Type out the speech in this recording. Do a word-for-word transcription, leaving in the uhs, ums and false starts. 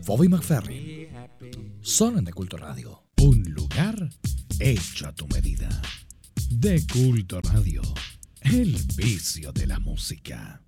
Bobby McFerrin. Solo en De Culto Radio. Un lugar hecho a tu medida. De Culto Radio. El vicio de la música.